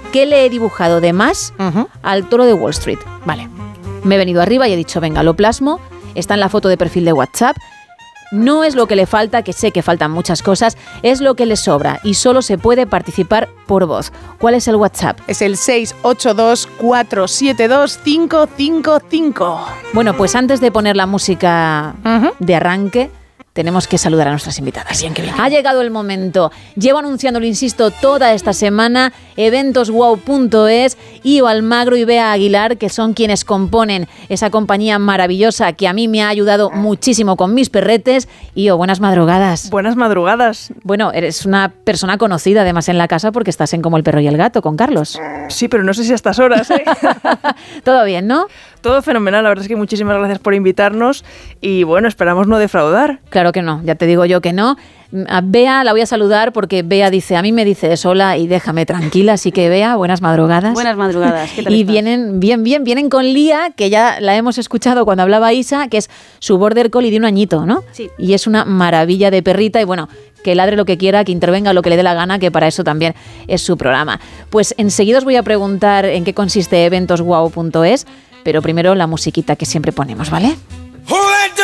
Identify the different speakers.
Speaker 1: que le he dibujado de más al toro de Wall Street. Vale, me he venido arriba y he dicho, venga, lo plasmo, está en la foto de perfil de WhatsApp. No es lo que le falta, que sé que faltan muchas cosas, es lo que le sobra y solo se puede participar por voz. ¿Cuál es el WhatsApp?
Speaker 2: Es el 682-472-555.
Speaker 1: Bueno, pues antes de poner la música de arranque, tenemos que saludar a nuestras invitadas.
Speaker 2: Qué bien.
Speaker 1: Ha llegado el momento. Llevo anunciándolo, insisto, toda esta semana, eventoswow.es, Io Almagro y Bea Aguilar, que son quienes componen esa compañía maravillosa que a mí me ha ayudado muchísimo con mis perretes. Io, buenas madrugadas.
Speaker 2: Buenas madrugadas.
Speaker 1: Bueno, eres una persona conocida además en la casa porque estás en Como el perro y el gato con Carlos.
Speaker 2: Sí, pero no sé si a estas horas, ¿eh?
Speaker 1: Todo bien, ¿no?
Speaker 2: Todo fenomenal, la verdad es que muchísimas gracias por invitarnos y bueno, esperamos no defraudar.
Speaker 1: Claro que no, ya te digo yo que no. A Bea la voy a saludar porque Bea dice, a mí me dice sola y déjame tranquila, así que Bea, buenas madrugadas.
Speaker 3: Buenas madrugadas, ¿qué tal
Speaker 1: Y
Speaker 3: estás?
Speaker 1: vienen con Lía, que ya la hemos escuchado cuando hablaba Isa, que es su border collie de 1 añito, ¿no?
Speaker 3: Sí.
Speaker 1: Y es una maravilla de perrita y bueno, que ladre lo que quiera, que intervenga lo que le dé la gana, que para eso también es su programa. Pues enseguida os voy a preguntar en qué consiste eventoswow.es, pero primero la musiquita que siempre ponemos, ¿vale?